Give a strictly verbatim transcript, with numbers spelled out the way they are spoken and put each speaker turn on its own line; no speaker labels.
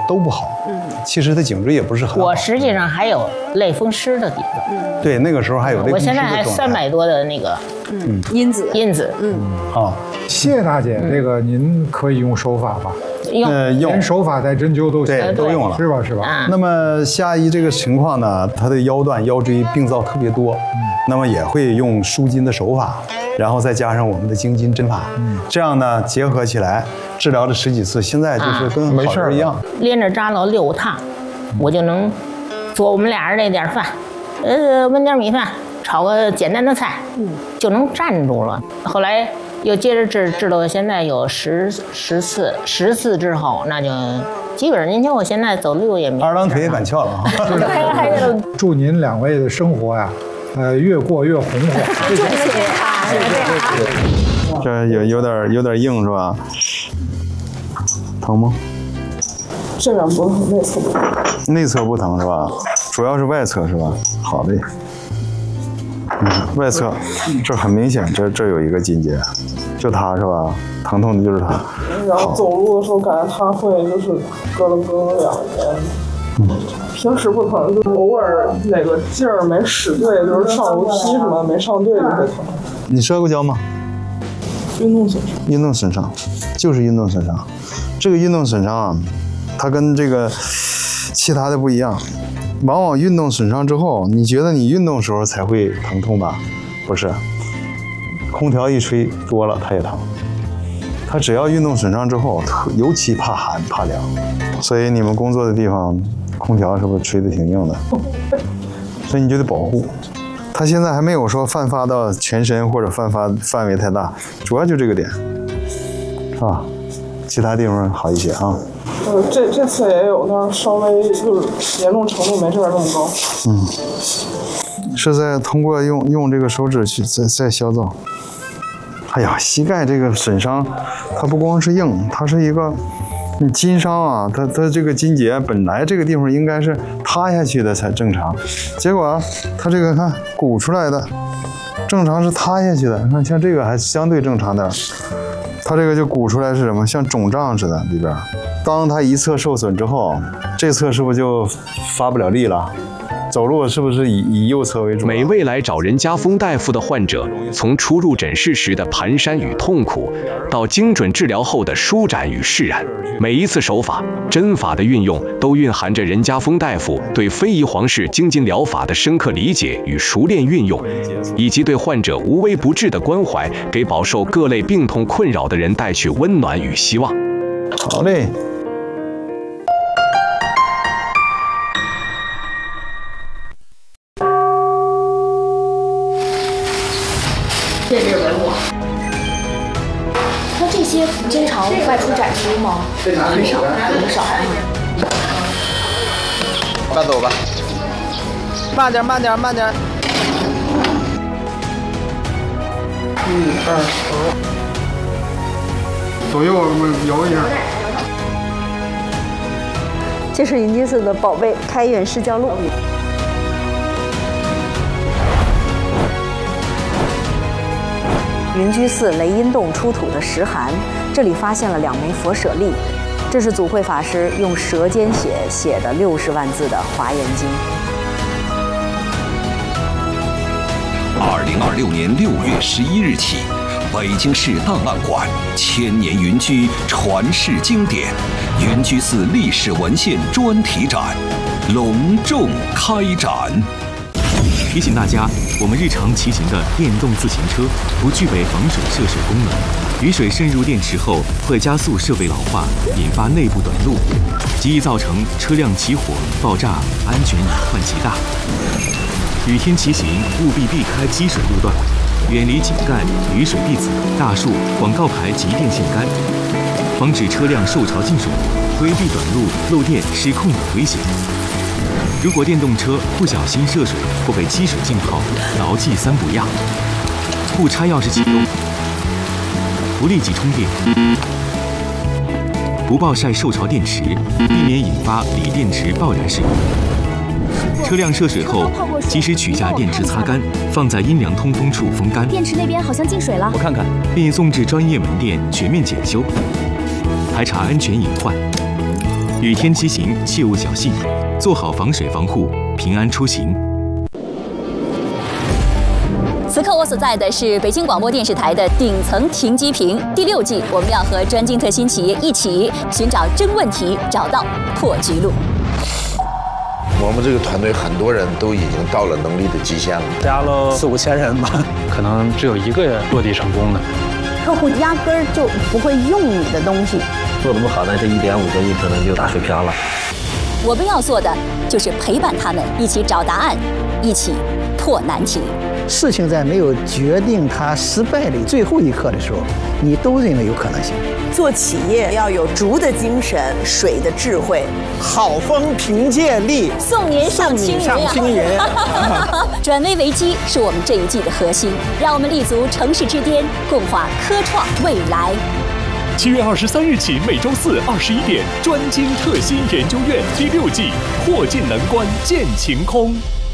都不好。嗯，其实它颈椎也不是很好。
我实际上还有类风湿的底子。嗯，
对，那个时候还有类风湿的状态。
我现在还三百多的那个
嗯因子
因子。
嗯，
啊，
谢大姐，这个您可以用手法吧？
用
呃用
连手法带针灸都
对都用了，
是吧？是吧？
那么夏姨这个情况呢，她的腰段、腰椎病灶特别多，那么也会用舒筋的手法，然后再加上我们的经筋针法，这样呢结合起来治疗了十几次，现在就是跟好事一样。
连着扎了六趟，我就能做我们俩人这点饭，呃，焖点米饭，炒个简单的菜，嗯，就能站住了。后来又接着治，治到现在有十十次，十次之后，那就基本上您瞧我现在走路也没
二郎腿也敢翘了啊！
祝您两位的生活呀，呃，越过越红火。
谢谢啊，谢谢。
这有有点有点硬是吧？疼吗？
这边不疼，内侧不疼。
内侧不疼是吧？主要是外侧是吧？好的。嗯，外侧这很明显，这这有一个筋结，就它是吧？疼痛的就是它。
然后走路的时候感觉它会就是咯咯咯咯两年。嗯，平时不疼，就偶尔哪个劲儿没使对，就是上楼梯什么没上对就会疼。
你摔过跤吗？
运动损伤。
运动损伤，就是运动损伤。这个运动损伤啊，它跟这个其他的不一样。往往运动损伤之后，你觉得你运动时候才会疼痛吧？不是，空调一吹多了它也疼。它只要运动损伤之后，尤其怕寒怕凉，所以你们工作的地方空调是不是吹得挺硬的？所以你就得保护。它现在还没有说泛发到全身或者泛发范围太大，主要就这个点，啊，其他地方好一些啊。
呃，这这次也有，但是稍微就是严重程度没这边那么高。
嗯，是在通过用用这个手指去再再消燥。哎呀，膝盖这个损伤，它不光是硬，它是一个你筋伤啊，它它这个筋结本来这个地方应该是塌下去的才正常，结果啊，它这个看鼓出来的，正常是塌下去的，看像这个还相对正常点，它这个就鼓出来是什么？像肿胀似的里边。当它一侧受损之后，这侧是不是就发不了力了？走路是不是以以右侧为主？
每位来找任家峰大夫的患者，从初入诊室时的蹒跚与痛苦，到精准治疗后的舒展与释然，每一次手法、针法的运用，都蕴含着任家峰大夫对非遗皇氏经筋疗法的深刻理解与熟练运用，以及对患者无微不至的关怀，给饱受各类病痛困扰的人带去温暖与希望。
好嘞。
这是文物。那这些经常外出展出吗？很少，很少啊。
慢走吧，慢点，慢点，慢点。
一二十。
左右摇一下。
这是云居寺的宝贝开元释教录。云居寺雷音洞出土的石函，这里发现了两枚佛舍利，这是祖慧法师用舌尖写写的六十万字的《华严经》。
二零二六年六月十一日起，北京市档案馆千年云居传世经典云居寺历史文献专题展隆重开展。
提醒大家，我们日常骑行的电动自行车不具备防水涉水功能，雨水渗入电池后会加速设备老化，引发内部短路，极易造成车辆起火、爆炸，安全隐患极大。雨天骑行务必避开积水路段，远离井盖、雨水滴子、大树、广告牌及电线杆，防止车辆受潮进水，规避短路、漏电、失控等危险。如果电动车不小心涉水或被积水浸泡，牢记三不压：不插钥匙启动，不立即充电，不暴晒受潮电池，避免引发锂电池爆燃事故。车辆涉水后，及时取下电池擦干，放在阴凉通风处风干。
电池那边好像进水了，
我看看，并送至专业门店全面检修，排查安全隐患。 雨天骑行切勿侥幸，做好防水防护，平安出行。
此刻我所在的是北京广播电视台的顶层停机坪第六季，我们要和专精特新企业一起寻找真问题，找到破局路。
我们这个团队很多人都已经到了能力的极限了，
加了四五千人吧，可能只有一个落地成功的。
客户压根儿就不会用你的东西，
做得不好，那这一点五个亿可能就打水漂了。
我们要做的就是陪伴他们一起找答案，一起破难题。
事情在没有决定它失败的最后一刻的时候，你都认为有可能性。
做企业要有竹的精神，水的智慧，
好风凭借力，
送您上青云。
上青云
转危为机是我们这一季的核心，让我们立足城市之巅，共话科创未来。
七月二十三日起，每周四二十一点，专精特新研究院第六季，破尽难关见晴空。